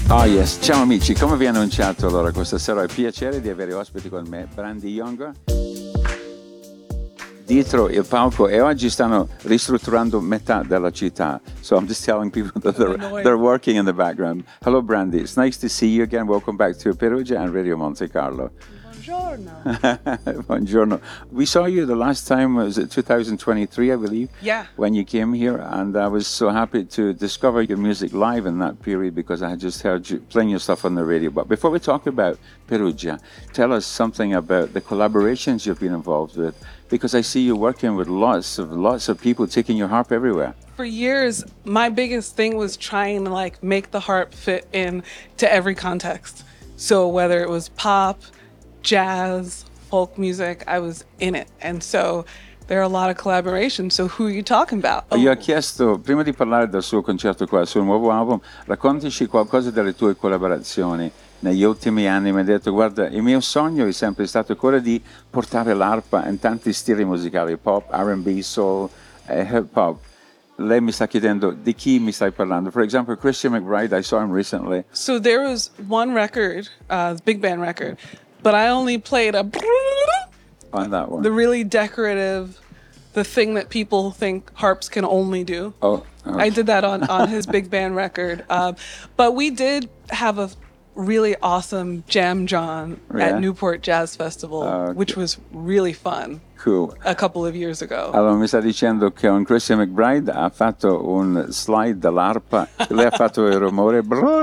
Oh yes, ciao amici, come vi ho annunciato allora questa sera ho il piacere di avere ospiti con me Brandy Younger dietro il palco e oggi stanno ristrutturando metà della città. So I'm just telling people that they're working in the background. Hello Brandy, it's nice to see you again. Welcome back to Perugia and Radio Monte Carlo. Buongiorno. Buongiorno. We saw you the last time, was it 2023, I believe? Yeah. When you came here, and I was so happy to discover your music live in that period because I had just heard you playing your stuff on the radio. But before we talk about Perugia, tell us something about the collaborations you've been involved with, because I see you working with lots of people taking your harp everywhere. For years, my biggest thing was trying to make the harp fit in to every context. So whether it was pop, jazz, folk music, I was in it. And so there are a lot of collaborations. So who are you talking about? Io ho chiesto, prima di parlare del suo concerto qua, sul nuovo album, raccontaci qualcosa delle tue collaborazioni. Negli ultimi anni mi ha detto, guarda, il mio sogno è sempre stato quello di portare l'arpa in tanti stili musicali, pop, R&B, soul, hip hop. Lei mi sta chiedendo di chi mi stai parlando. For example, Christian McBride, I saw him recently. So there was one record, big band record, but I only played on that one. The really decorative, the thing that people think harps can only do. Oh. I did that on his big band record. But we did have a really awesome Jam John at Newport Jazz Festival, which was really fun. Cool. A couple of years ago. Allora mi sta dicendo che un Christian McBride ha fatto un slide dall'arpa, lei ha fatto il rumore,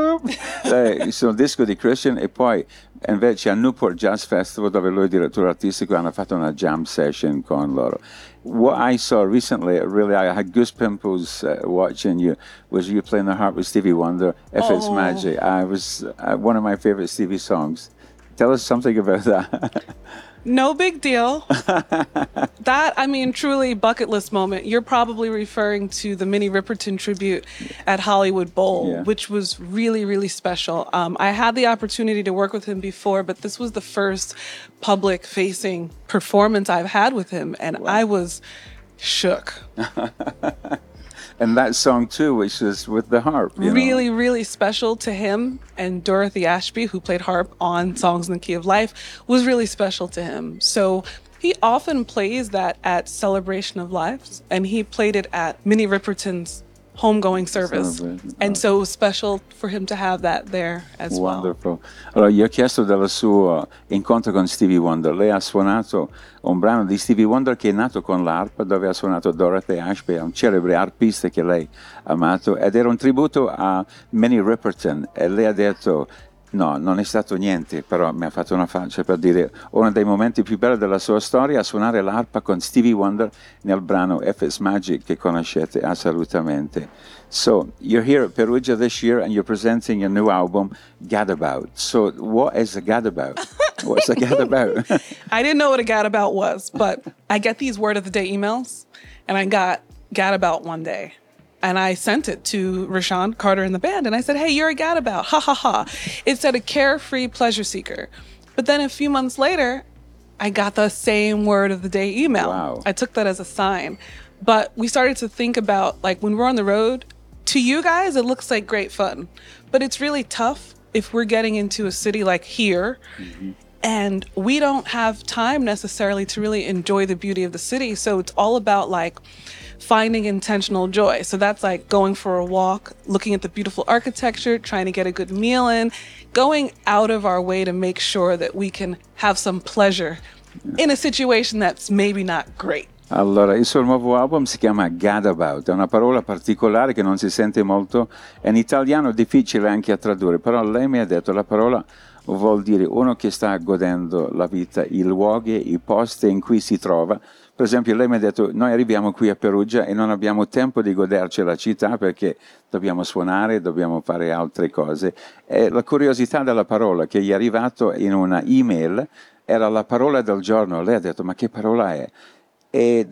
sul disco di Christian, e poi invece a Newport Jazz Festival, dove lui è direttore artistico, hanno fatto una jam session con loro. What I saw recently, really, I had goose pimples watching you, was you playing the harp with Stevie Wonder, If It's Magic. I was one of my favorite Stevie songs. Tell us something about that. No big deal. That, I mean, truly bucket list moment. You're probably referring to the Minnie Riperton tribute at Hollywood Bowl, which was really, really special. I had the opportunity to work with him before, but this was the first public-facing performance I've had with him, and I was shook. And that song too, which is with the harp. Really, really special to him. And Dorothy Ashby, who played harp on Songs in the Key of Life, was really special to him. So he often plays that at Celebration of Lives, and he played it at Minnie Riperton's homegoing service. And so it was special for him to have that there as well. Wonderful. Allora, gli ho chiesto del suo incontro con Stevie Wonder. Lei ha suonato un brano di Stevie Wonder che è nato con l'arpa, dove ha suonato Dorothy Ashby, un celebre arpista che lei ha amato, ed era un tributo a Minnie Riperton, e lei ha detto: no, non è stato niente, però mi ha fatto una faccia per dire uno dei momenti più belli della sua storia, a suonare l'arpa con Stevie Wonder nel brano If It's Magic, che conoscete assolutamente. So, you're here at Perugia this year and you're presenting your new album, Gadabout. So, what is a Gadabout? What's a Gadabout? I didn't know what a Gadabout was, but I get these word of the day emails, and I got Gadabout one day. And I sent it to Rashawn Carter and the band, and I said, hey, you're a gadabout, ha ha ha. It said a carefree pleasure seeker. But then a few months later, I got the same word of the day email. Wow. I took that as a sign. But we started to think about, when we're on the road, to you guys, it looks like great fun. But it's really tough if we're getting into a city like here, and we don't have time necessarily to really enjoy the beauty of the city. So it's all about finding intentional joy. So that's going for a walk, looking at the beautiful architecture, trying to get a good meal in, going out of our way to make sure that we can have some pleasure in a situation that's maybe not great. Allora, il suo nuovo album si chiama Gadabout, è una parola particolare che non si sente molto, è in italiano difficile anche a tradurre, però lei mi ha detto la parola vuol dire uno che sta godendo la vita, i luoghi, i posti in cui si trova. Per esempio, lei mi ha detto, noi arriviamo qui a Perugia e non abbiamo tempo di goderci la città perché dobbiamo suonare, dobbiamo fare altre cose. E la curiosità della parola che gli è arrivato in una email era la parola del giorno. Lei ha detto, ma che parola è? E